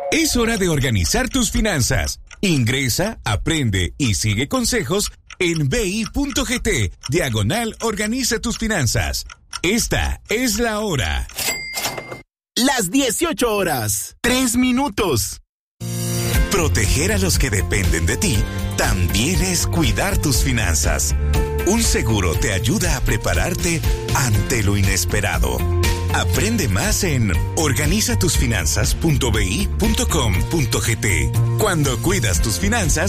Es hora de organizar tus finanzas. Ingresa, aprende y sigue consejos en bi.gt/organiza tus finanzas. Esta es la hora. Las 18 horas, 3 minutos. Proteger a los que dependen de ti también es cuidar tus finanzas. Un seguro te ayuda a prepararte ante lo inesperado. Aprende más en organizatusfinanzas.bi.com.gt. Cuando cuidas tus finanzas,